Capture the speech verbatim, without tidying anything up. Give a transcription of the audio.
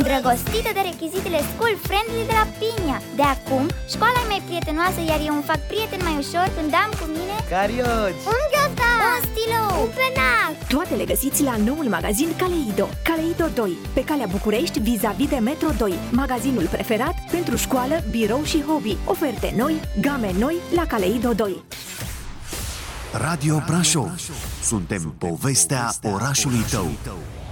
îndrăgostită de rechizitele school-friendly de la Pinia. De acum, școala e mai prietenoasă, iar eu îmi fac prieteni mai ușor când am cu mine carioci, un ghiozdan, un stilou, un penac. Toate le găsiți la noul magazin Kaleido. Kaleido doi, pe calea București, vis-a-vis de Metro doi. Magazinul preferat pentru școală, birou și hobby. Oferte noi, game noi la Kaleido doi. Radio Brașov. Suntem povestea orașului tău.